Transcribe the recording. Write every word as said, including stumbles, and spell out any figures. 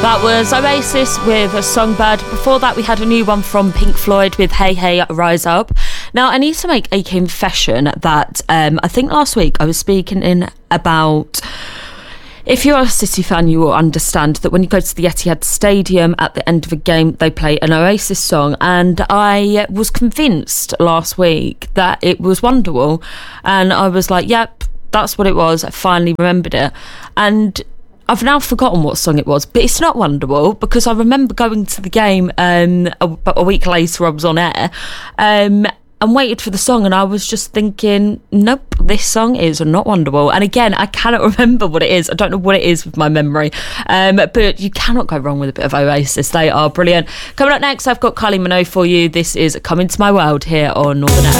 That was Oasis with a Songbird. Before that, we had a new one from Pink Floyd with Hey Hey Rise Up. Now, I need to make a confession that um, I think last week I was speaking in about... If you're a City fan, you will understand that when you go to the Etihad Stadium at the end of a game, they play an Oasis song. And I was convinced last week that it was Wonderwall. And I was like, yep, that's what it was. I finally remembered it. And I've now forgotten what song it was, but it's not Wonderwall, because I remember going to the game um, a, a week later. I was on air um, and waited for the song, and I was just thinking, nope, this song is not Wonderwall. And again, I cannot remember what it is. I don't know what it is with my memory, um, but you cannot go wrong with a bit of Oasis. They are brilliant. Coming up next, I've got Kylie Minogue for you. This is Come Into My World here on Northern Air.